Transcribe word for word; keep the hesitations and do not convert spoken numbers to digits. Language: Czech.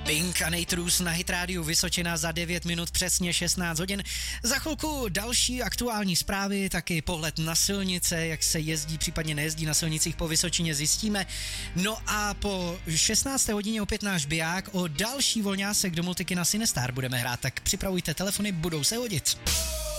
Pink a Nitrous na Hit Radio Vysočina za devět minut přesně šestnáct hodin. Za chvilku další aktuální zprávy, taky pohled na silnice, jak se jezdí, případně nejezdí na silnicích po Vysočině, zjistíme. No a po šestnácté hodině opět náš biják, o další volňásek do multikina Cinestar budeme hrát, tak připravujte telefony, budou se hodit.